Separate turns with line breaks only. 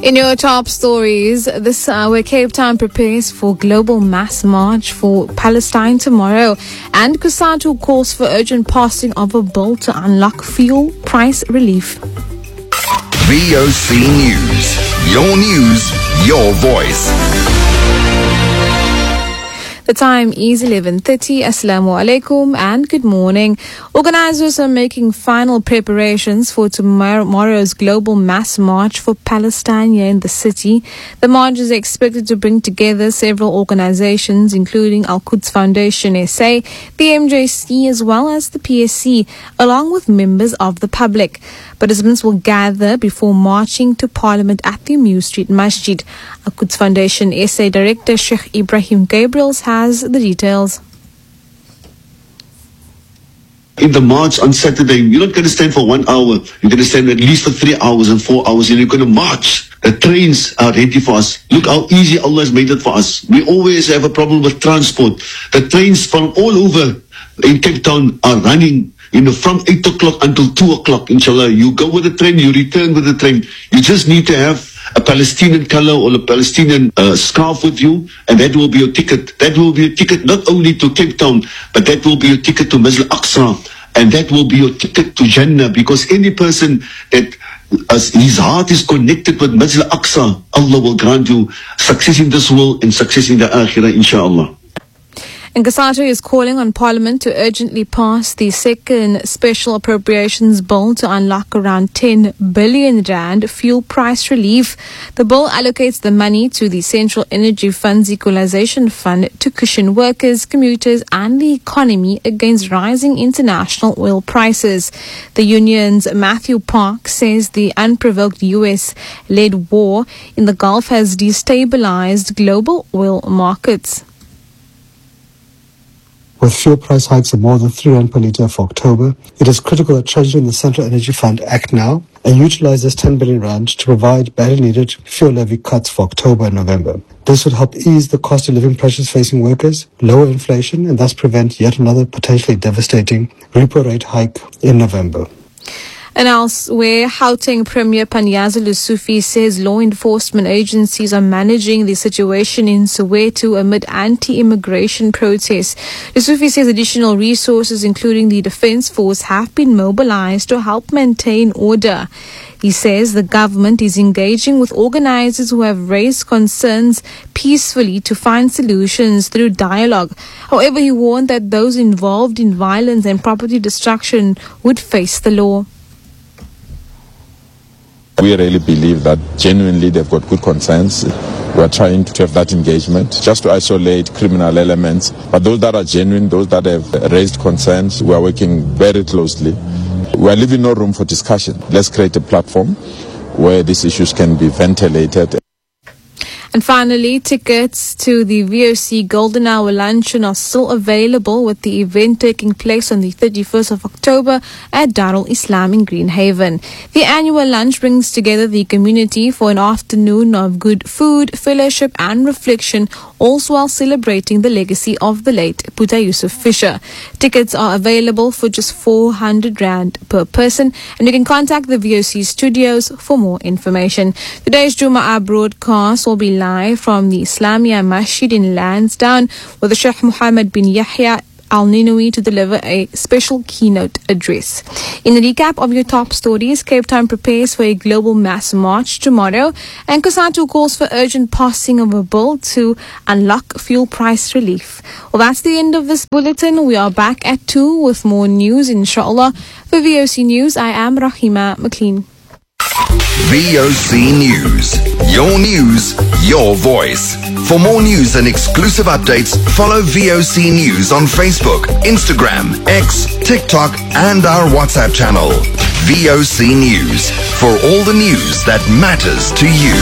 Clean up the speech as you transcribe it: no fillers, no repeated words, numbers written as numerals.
In your top stories this hour, Cape Town prepares for global mass march for Palestine tomorrow, and COSATU calls for urgent passing of a bill to unlock fuel price relief.
VOC News. Your news, your voice.
The time is 11:30. Assalamu alaikum and good morning. Organizers are making final preparations for tomorrow's global mass march for Palestine here in the city. The march is expected to bring together several organizations, including Al-Quds Foundation SA, the MJC, as well as the PSC, along with members of the public. Participants will gather before marching to Parliament at the Mew Street Masjid. Al-Quds Foundation SA Director Sheikh Ibrahim Gabriels has the details.
In the march on Saturday, you're not going to stand for 1 hour. You're going to stand at least for 3 hours and 4 hours, and you're going to march. The trains are ready for us. Look how easy Allah has made it for us. We always have a problem with transport. The trains from all over in Cape Town are running, from 8 o'clock until 2 o'clock, inshallah. You go with the train, you return with the train. You just need to have a Palestinian color or a Palestinian scarf with you, and that will be your ticket. That will be a ticket not only to Cape Town, but that will be your ticket to Masjid Al-Aqsa, and that will be your ticket to Jannah, because any person that his heart is connected with Masjid Al-Aqsa, Allah will grant you success in this world and success in the Akhirah, inshallah.
And COSATU is calling on Parliament to urgently pass the second special appropriations bill to unlock around 10 billion rand fuel price relief. The bill allocates the money to the Central Energy Fund's Equalization Fund to cushion workers, commuters and the economy against rising international oil prices. The union's Matthew Park says the unprovoked US-led war in the Gulf has destabilized global oil markets.
With fuel price hikes of more than R3 per litre for October, it is critical that Treasury and the Central Energy Fund act now and utilise this 10 billion rand to provide badly needed fuel levy cuts for October and November. This would help ease the cost of living pressures facing workers, lower inflation, and thus prevent yet another potentially devastating repo rate hike in November.
And elsewhere, Gauteng Premier Panyaza Lesufi says law enforcement agencies are managing the situation in Soweto amid anti-immigration protests. Lesufi says additional resources, including the Defence Force, have been mobilized to help maintain order. He says the government is engaging with organizers who have raised concerns peacefully to find solutions through dialogue. However, he warned that those involved in violence and property destruction would face the law.
We really believe that genuinely they've got good concerns. We are trying to have that engagement just to isolate criminal elements. But those that are genuine, those that have raised concerns, we are working very closely. We are leaving no room for discussion. Let's create a platform where these issues can be ventilated.
And finally, tickets to the VOC Golden Hour Luncheon are still available, with the event taking place on the 31st of October at Darul Islam in Greenhaven. The annual lunch brings together the community for an afternoon of good food, fellowship and reflection, also while celebrating the legacy of the late Puta Yusuf Fisher. Tickets are available for just 400 rand per person, and you can contact the VOC studios for more information. Today's Jum'ah broadcast will be live from the Islamia Masjid in Lansdowne, with the Sheikh Muhammad bin Yahya Al-Ninoui to deliver a special keynote address. In a recap of your top stories, Cape Town prepares for a global mass march tomorrow, and COSATU calls for urgent passing of a bill to unlock fuel price relief. Well, that's the end of this bulletin. We are back at 2 with more news, inshallah. For VOC News, I am Rahima McLean.
VOC News. Your news, your voice. For more news and exclusive updates, follow VOC News on Facebook, Instagram, X, TikTok, and our WhatsApp channel. VOC News. For all the news that matters to you.